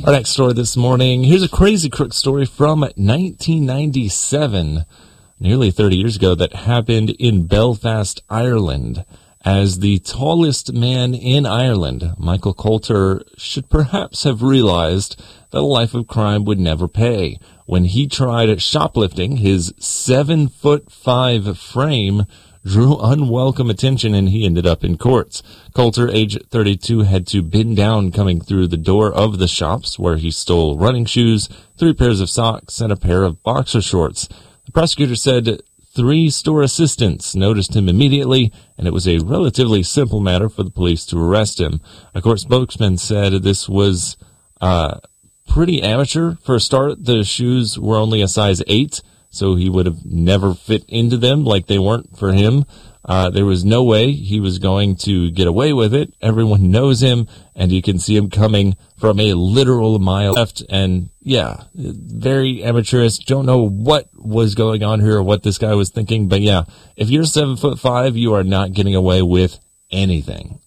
Our next story this morning, here's a crazy crook story from 1997, nearly 30 years ago, that happened in Belfast, Ireland. As the tallest man in Ireland, Michael Coulter should perhaps have realized that a life of crime would never pay. When he tried shoplifting, his 7'5" frame drew unwelcome attention, and he ended up in courts. Coulter, age 32, had to bend down coming through the door of the shops, where he stole running shoes, 3 pairs of socks, and a pair of boxer shorts. The prosecutor said 3 store assistants noticed him immediately, and it was a relatively simple matter for the police to arrest him. A court spokesman said this was pretty amateur. For a start, the shoes were only a size 8, so he would have never fit into them, like they weren't for him. There was no way he was going to get away with it. Everyone knows him, and you can see him coming from a literal mile left. And yeah, very amateurish. Don't know what was going on here or what this guy was thinking. But yeah, if you're 7'5", you are not getting away with anything.